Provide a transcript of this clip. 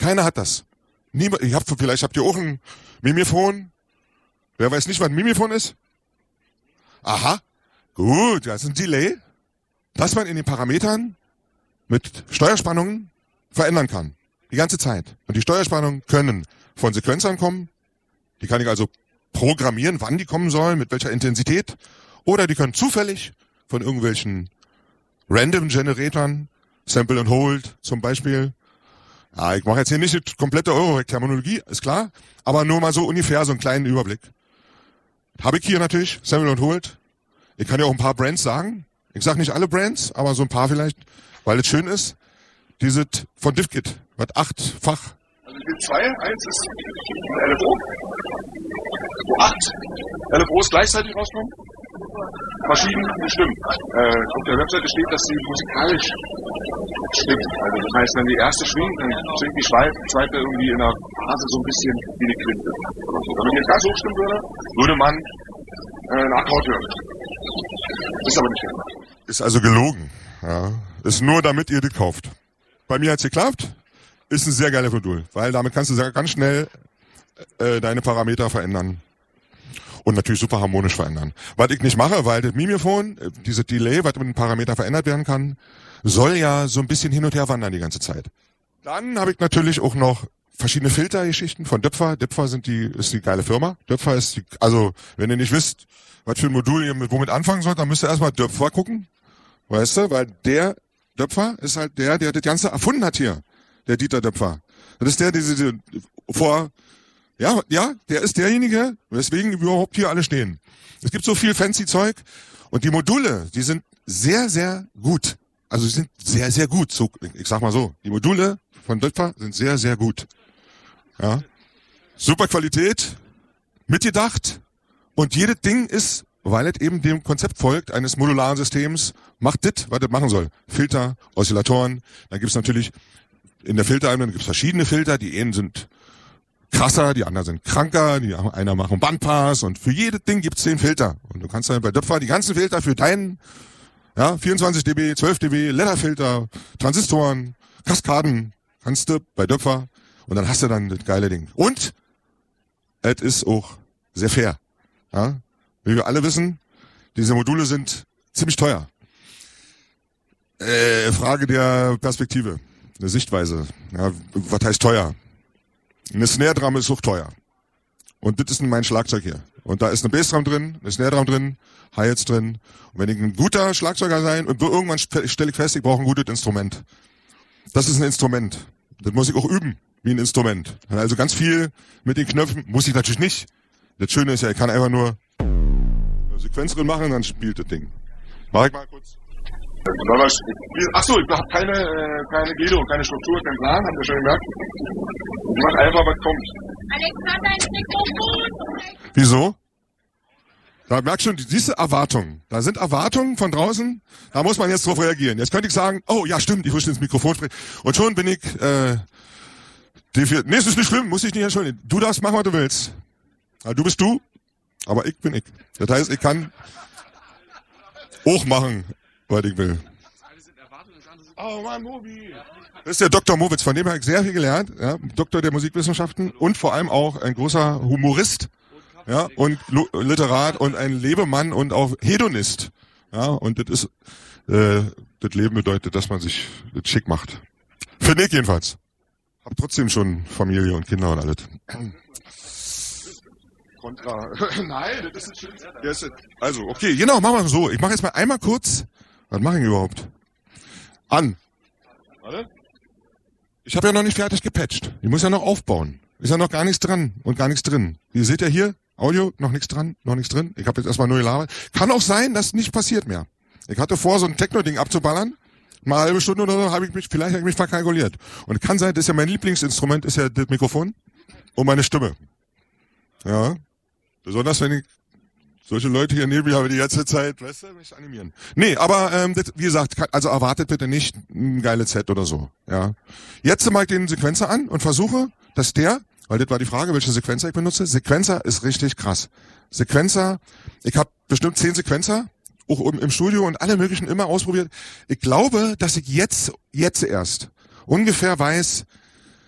Keiner hat das. Niemand, vielleicht habt ihr auch ein Mimifon. Wer weiß nicht, was ein Mimifon ist? Aha. Gut, das ist ein Delay, das man in den Parametern mit Steuerspannungen verändern kann. Die ganze Zeit. Und die Steuerspannungen können von Sequenzern kommen. Die kann ich also programmieren, wann die kommen sollen, mit welcher Intensität. Oder die können zufällig von irgendwelchen Random Generatoren, Sample and Hold zum Beispiel. Ja, ich mache jetzt hier nicht die komplette Eurorack-Terminologie, ist klar. Aber nur mal so ungefähr so einen kleinen Überblick. Habe ich hier natürlich, Sample and Hold. Ich kann ja auch ein paar Brands sagen. Ich sage nicht alle Brands, aber so ein paar vielleicht, weil es schön ist. Dieses von DivKit, was 8-fach. Also es gibt zwei. Eins ist ein LFO, wo 8 LFOs gleichzeitig rauskommen. Verschieden stimmen. Auf der Webseite steht, dass sie musikalisch stimmt. Also das heißt, wenn die erste schwingt, dann schwingt die zweite irgendwie in der Phase so ein bisschen wie eine Quinte. Oder so. Wenn man jetzt ganz hoch stimmen würde, würde man einen Akkord hören. Ist aber nicht der. Ist also gelogen. Ja. Ist nur, damit ihr das kauft. Bei mir hat's geklappt. Ist ein sehr geiler Modul, weil damit kannst du ganz schnell deine Parameter verändern. Und natürlich super harmonisch verändern. Was ich nicht mache, weil das Mimifon, dieses Delay, was mit dem Parameter verändert werden kann, soll ja so ein bisschen hin und her wandern die ganze Zeit. Dann habe ich natürlich auch noch verschiedene Filtergeschichten von Döpfer. Döpfer ist die geile Firma. Döpfer ist also, wenn ihr nicht wisst, was für ein Modul ihr womit anfangen sollt, dann müsst ihr erstmal Döpfer gucken. Weißt du, weil der Döpfer ist halt der das Ganze erfunden hat hier. Der Dieter Döpfer. Das ist der der ist derjenige, weswegen überhaupt hier alle stehen. Es gibt so viel fancy Zeug und die Module, die sind sehr, sehr gut. Also sie sind sehr, sehr gut. So, ich sag mal so, die Module von Döpfer sind sehr, sehr gut. Ja. Super Qualität, mitgedacht und jedes Ding ist, weil es eben dem Konzept folgt eines modularen Systems, macht das, was das machen soll. Filter, Oszillatoren, dann gibt's natürlich in der Filtereinheit gibt's verschiedene Filter, die einen sind krasser, die anderen sind kranker, einer macht einen Bandpass und für jedes Ding gibt's 10 Filter. Und du kannst dann bei Döpfer die ganzen Filter für deinen 24 dB, 12 dB, Lederfilter, Transistoren, Kaskaden, kannst du bei Döpfer und dann hast du dann das geile Ding. Und es ist auch sehr fair. Ja? Wie wir alle wissen, diese Module sind ziemlich teuer. Frage der Perspektive, eine Sichtweise. Ja, was heißt teuer? Eine Snare-Drum ist auch teuer. Und das ist mein Schlagzeug hier. Und da ist eine Bassdrum drin, eine Snare-Drum drin, Hi-Hats drin. Und wenn ich ein guter Schlagzeuger sein und irgendwann stelle ich fest, ich brauche ein gutes Instrument. Das ist ein Instrument. Das muss ich auch üben, wie ein Instrument. Also ganz viel mit den Knöpfen muss ich natürlich nicht. Das Schöne ist ja, ich kann einfach nur eine Sequenz drin machen und dann spielt das Ding. Mach ich mal kurz. Achso, ich habe keine Gliederung, keine Struktur, keinen Plan, habt ihr schon gemerkt? Ich mach einfach, was kommt. Alexander, ins Mikrofon! Wieso? Da merkst du schon, diese Erwartungen. Da sind Erwartungen von draußen, da muss man jetzt drauf reagieren. Jetzt könnte ich sagen, oh ja stimmt, ich muss ins Mikrofon sprechen. Und schon bin ich nee, es ist nicht schlimm, muss ich nicht entschuldigen. Du darfst machen, was du willst. Ja, du bist du, aber ich bin ich. Das heißt, ich kann auch machen, was ich will. Oh Mann, Mobi. Das ist der Dr. Mowitz, von dem habe ich sehr viel gelernt. Ja, Doktor der Musikwissenschaften und vor allem auch ein großer Humorist, ja, und Literat und ein Lebemann und auch Hedonist. Ja, und das Leben bedeutet, dass man sich das schick macht. Finde ich jedenfalls. Hab trotzdem schon Familie und Kinder und alles. Kontra. Nein, das ist schön. Also, okay, genau, machen wir so. Ich mache jetzt mal einmal kurz. Was mache ich überhaupt? An. Warte. Ich habe ja noch nicht fertig gepatcht. Ich muss ja noch aufbauen. Ist ja noch gar nichts dran und gar nichts drin. Ihr seht ja hier, Audio, noch nichts dran, noch nichts drin. Ich habe jetzt erstmal nur gelabert. Kann auch sein, dass nicht passiert mehr. Ich hatte vor, so ein Techno-Ding abzuballern. Mal eine halbe Stunde oder so habe ich mich verkalkuliert. Und kann sein, das ist ja mein Lieblingsinstrument, ist ja das Mikrofon und meine Stimme. Ja. Besonders wenn ich solche Leute hier neben mir habe die ganze Zeit, weißt du, mich animieren. Nee, aber das, wie gesagt, also erwartet bitte nicht ein geiles Set oder so. Ja. Jetzt mache ich den Sequenzer an und versuche, dass weil das war die Frage, welche Sequenzer ich benutze. Sequenzer ist richtig krass. Sequenzer, ich habe bestimmt 10 Sequenzer, auch im Studio und alle möglichen immer ausprobiert. Ich glaube, dass ich jetzt erst ungefähr weiß,